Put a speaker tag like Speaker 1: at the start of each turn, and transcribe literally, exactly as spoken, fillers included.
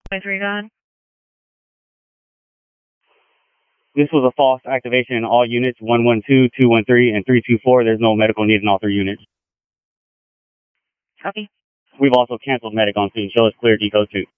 Speaker 1: three gone.
Speaker 2: This was a false activation in all units, one one two, two one three, and three two four. There's no medical needed in all three units.
Speaker 1: Copy.
Speaker 2: We've also canceled medic on scene. Show us clear decode two.